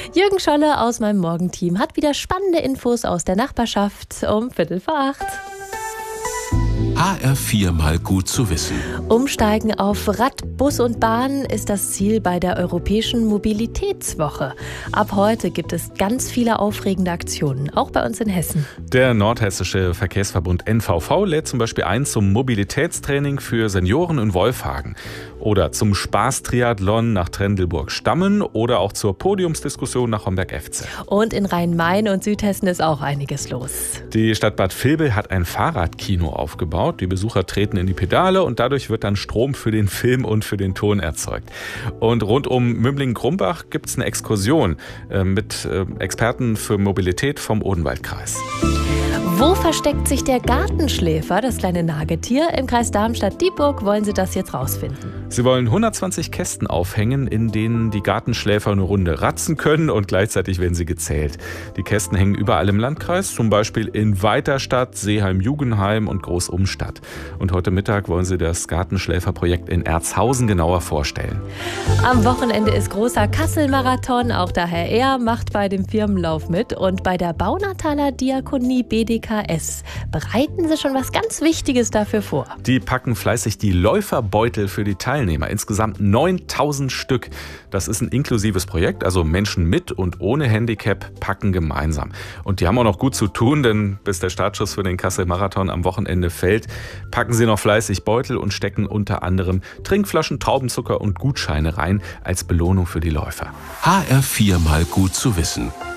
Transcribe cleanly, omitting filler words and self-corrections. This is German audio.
Jürgen Scholle aus meinem Morgenteam hat wieder spannende Infos aus der Nachbarschaft um 7:45. HR4 mal gut zu wissen. Umsteigen auf Rad, Bus und Bahn ist das Ziel bei der Europäischen Mobilitätswoche. Ab heute gibt es ganz viele aufregende Aktionen, auch bei uns in Hessen. Der nordhessische Verkehrsverbund NVV lädt zum Beispiel ein zum Mobilitätstraining für Senioren in Wolfhagen oder zum Spaßtriathlon nach Trendelburg-Stammen oder auch zur Podiumsdiskussion nach Homberg-Efze. Und in Rhein-Main und Südhessen ist auch einiges los. Die Stadt Bad Vilbel hat ein Fahrradkino aufgebaut. Die Besucher treten in die Pedale und dadurch wird dann Strom für den Film und für den Ton erzeugt. Und rund um Mümling-Grumbach gibt es eine Exkursion mit Experten für Mobilität vom Odenwaldkreis. Wo versteckt sich der Gartenschläfer, das kleine Nagetier? Im Kreis Darmstadt-Dieburg wollen sie das jetzt rausfinden. Sie wollen 120 Kästen aufhängen, in denen die Gartenschläfer eine Runde ratzen können und gleichzeitig werden sie gezählt. Die Kästen hängen überall im Landkreis, zum Beispiel in Weiterstadt, Seeheim-Jugendheim und Groß-Umstadt. Und heute Mittag wollen sie das Gartenschläferprojekt in Erzhausen genauer vorstellen. Am Wochenende ist großer Kassel-Marathon, auch der Herr Ehr macht bei dem Firmenlauf mit. Und bei der Baunataler Diakonie BDKS bereiten sie schon was ganz Wichtiges dafür vor. Die packen fleißig die Läuferbeutel für die Teilnehmer. Insgesamt 9000 Stück. Das ist ein inklusives Projekt, also Menschen mit und ohne Handicap packen gemeinsam. Und die haben auch noch gut zu tun, denn bis der Startschuss für den Kassel-Marathon am Wochenende fällt, packen sie noch fleißig Beutel und stecken unter anderem Trinkflaschen, Traubenzucker und Gutscheine rein als Belohnung für die Läufer. HR4 mal gut zu wissen.